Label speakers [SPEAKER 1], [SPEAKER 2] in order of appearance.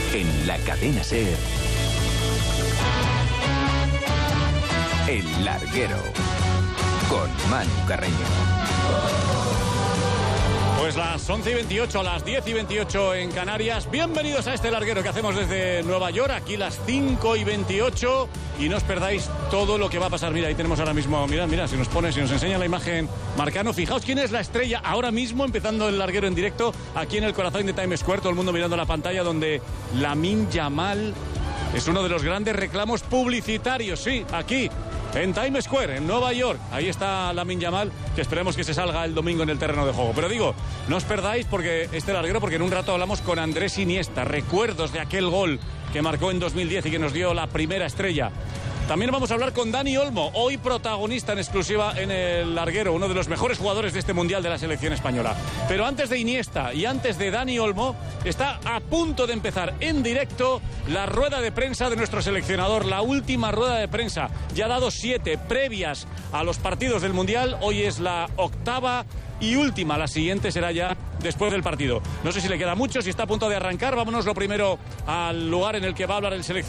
[SPEAKER 1] En la cadena SER, El Larguero, con Manu Carreño.
[SPEAKER 2] Pues las 11:28, las 10:28 en Canarias. Bienvenidos a este larguero que hacemos desde Nueva York, aquí las 5:28. Y no os perdáis todo lo que va a pasar. Mira, ahí tenemos ahora mismo, mira, si nos enseña la imagen Marcano. Fijaos quién es la estrella ahora mismo, empezando el larguero en directo, aquí en el corazón de Times Square, todo el mundo mirando la pantalla, donde Lamine Yamal es uno de los grandes reclamos publicitarios, sí, aquí, en Times Square, en Nueva York. Ahí está Lamine Yamal, que esperemos que se salga el domingo en el terreno de juego. Pero digo, no os perdáis porque este larguero, porque en un rato hablamos con Andrés Iniesta, recuerdos de aquel gol que marcó en 2010 y que nos dio la primera estrella. También vamos a hablar con Dani Olmo, hoy protagonista en exclusiva en el larguero, uno de los mejores jugadores de este Mundial de la selección española. Pero antes de Iniesta y antes de Dani Olmo, está a punto de empezar en directo la rueda de prensa de nuestro seleccionador, la última rueda de prensa. Ya ha dado 7 previas a los partidos del Mundial, hoy es la octava y última, la siguiente será ya después del partido. No sé si le queda mucho, si está a punto de arrancar. Vámonos lo primero al lugar en el que va a hablar el seleccionador.